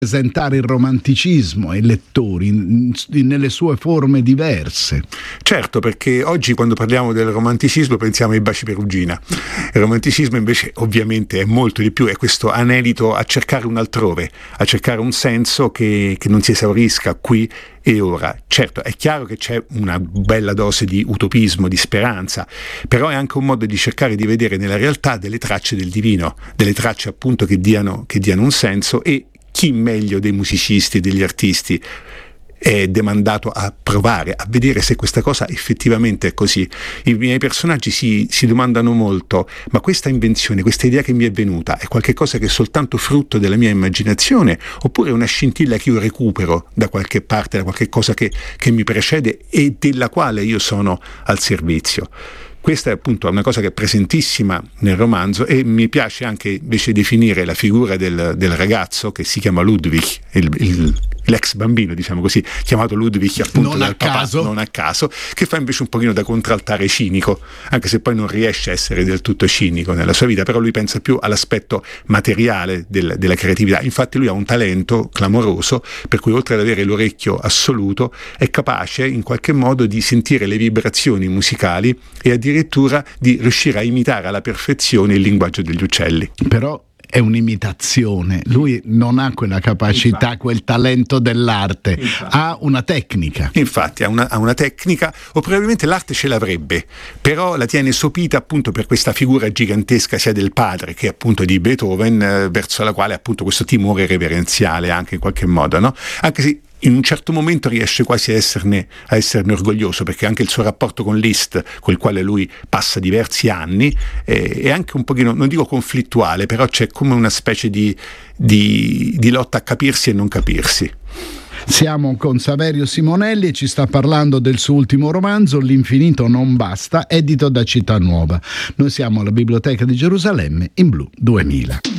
presentare il romanticismo ai lettori nelle sue forme diverse. Certo, perché oggi quando parliamo del romanticismo pensiamo ai baci perugina. Il romanticismo invece ovviamente è molto di più, è questo anelito a cercare un altrove, a cercare un senso che non si esaurisca qui e ora. Certo, è chiaro che c'è una bella dose di utopismo, di speranza, però è anche un modo di cercare di vedere nella realtà delle tracce del divino, delle tracce appunto che diano un senso, e chi meglio dei musicisti e degli artisti è demandato a provare, a vedere se questa cosa effettivamente è così. I miei personaggi si domandano molto: ma questa invenzione, questa idea che mi è venuta, è qualche cosa che è soltanto frutto della mia immaginazione, oppure è una scintilla che io recupero da qualche parte, da qualche cosa che mi precede e della quale io sono al servizio? Questa è appunto una cosa che è presentissima nel romanzo, e mi piace anche invece definire la figura del ragazzo che si chiama Ludwig, l'ex bambino, diciamo così, chiamato Ludwig appunto non dal papà, non a caso, che fa invece un pochino da contraltare cinico, anche se poi non riesce a essere del tutto cinico nella sua vita, però lui pensa più all'aspetto materiale della creatività. Infatti lui ha un talento clamoroso, per cui oltre ad avere l'orecchio assoluto è capace in qualche modo di sentire le vibrazioni musicali e addirittura di riuscire a imitare alla perfezione il linguaggio degli uccelli. Però è un'imitazione, lui non ha quella capacità, infatti, quel talento dell'arte, infatti, ha una tecnica. Infatti ha una tecnica, o probabilmente l'arte ce l'avrebbe, però la tiene sopita appunto per questa figura gigantesca sia del padre che appunto di Beethoven, verso la quale appunto questo timore reverenziale anche in qualche modo, no? Anche se in un certo momento riesce quasi a esserne orgoglioso, perché anche il suo rapporto con Liszt, col quale lui passa diversi anni, è anche un pochino, non dico conflittuale, però c'è come una specie di lotta a capirsi e non capirsi. Siamo con Saverio Simonelli e ci sta parlando del suo ultimo romanzo, L'infinito non basta, edito da Città Nuova. Noi siamo alla Biblioteca di Gerusalemme in Blu 2000.